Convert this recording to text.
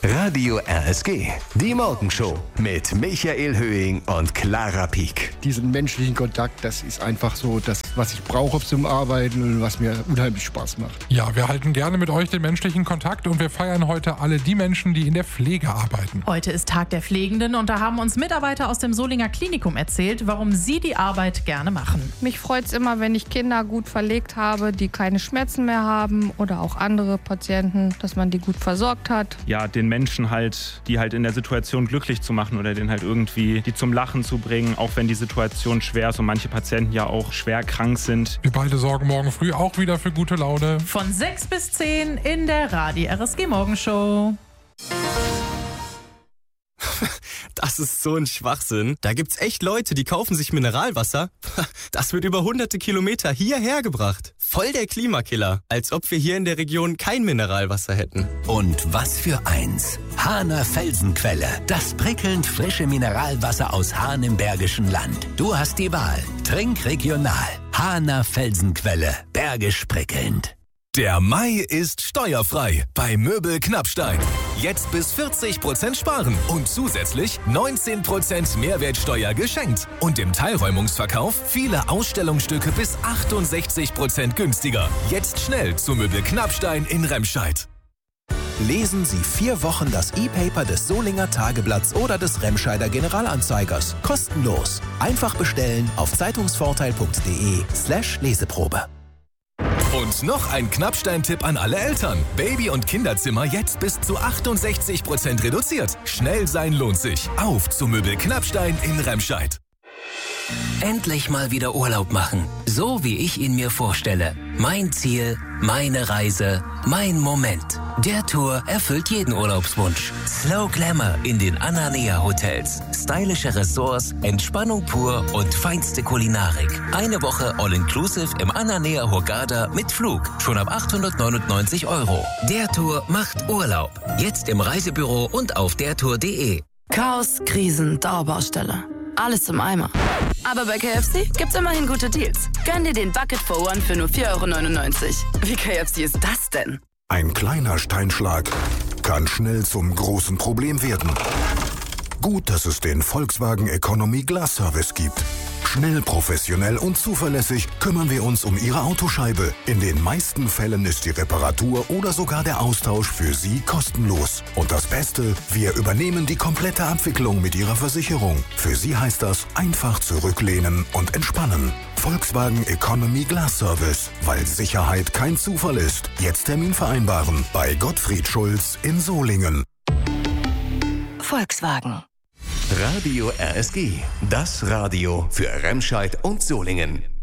Radio RSG, die Morgenshow mit Michael Höhing und Clara Pieck. Diesen menschlichen Kontakt, das ist einfach so das, was ich brauche zum Arbeiten und was mir unheimlich Spaß macht. Ja, wir halten gerne mit euch den menschlichen Kontakt und wir feiern heute alle die Menschen, die in der Pflege arbeiten. Heute ist Tag der Pflegenden und da haben uns Mitarbeiter aus dem Solinger Klinikum erzählt, warum sie die Arbeit gerne machen. Mich freut es immer, wenn ich Kinder gut verlegt habe, die keine Schmerzen mehr haben oder auch andere Patienten, dass man die gut versorgt hat. Ja, den Menschen halt, die halt in der Situation glücklich zu machen oder den halt irgendwie die zum Lachen zu bringen, auch wenn die Situation schwer ist und manche Patienten ja auch schwer krank sind. Wir beide sorgen morgen früh auch wieder für gute Laune. Von 6 bis 10 in der Radio RSG Morgenshow. Das ist so ein Schwachsinn. Da gibt's echt Leute, die kaufen sich Mineralwasser. Das wird über hunderte Kilometer hierher gebracht. Voll der Klimakiller. Als ob wir hier in der Region kein Mineralwasser hätten. Und was für eins. Hahner Felsenquelle. Das prickelnd frische Mineralwasser aus Hahn im Bergischen Land. Du hast die Wahl. Trink regional. Hahner Felsenquelle. Bergisch prickelnd. Der Mai ist steuerfrei bei Möbel Knappstein. Jetzt bis 40% sparen und zusätzlich 19% Mehrwertsteuer geschenkt. Und im Teilräumungsverkauf viele Ausstellungsstücke bis 68% günstiger. Jetzt schnell zu Möbel Knappstein in Remscheid. Lesen Sie 4 Wochen das E-Paper des Solinger Tageblatts oder des Remscheider Generalanzeigers. Kostenlos. Einfach bestellen auf zeitungsvorteil.de/Leseprobe. Und noch ein Knappstein-Tipp an alle Eltern. Baby- und Kinderzimmer jetzt bis zu 68% reduziert. Schnell sein lohnt sich. Auf zu Möbel Knappstein in Remscheid. Endlich mal wieder Urlaub machen. So wie ich ihn mir vorstelle. Mein Ziel, meine Reise, mein Moment. Der Tour erfüllt jeden Urlaubswunsch. Slow Glamour in den Ananea Hotels. Stylische Ressorts, Entspannung pur und feinste Kulinarik. Eine Woche All-Inclusive im Ananea Hurghada mit Flug. Schon ab 899 €. Der Tour macht Urlaub. Jetzt im Reisebüro und auf dertour.de. Chaos, Krisen, Dauerbaustelle. Alles im Eimer. Aber bei KFC gibt's immerhin gute Deals. Gönn dir den Bucket for One für nur 4,99 €. Wie KFC ist das denn? Ein kleiner Steinschlag kann schnell zum großen Problem werden. Gut, dass es den Volkswagen Economy Glass Service gibt. Schnell, professionell und zuverlässig kümmern wir uns um Ihre Autoscheibe. In den meisten Fällen ist die Reparatur oder sogar der Austausch für Sie kostenlos. Und das Beste, wir übernehmen die komplette Abwicklung mit Ihrer Versicherung. Für Sie heißt das einfach zurücklehnen und entspannen. Volkswagen Economy Glass Service, weil Sicherheit kein Zufall ist. Jetzt Termin vereinbaren bei Gottfried Schulz in Solingen. Volkswagen. Radio RSG, das Radio für Remscheid und Solingen.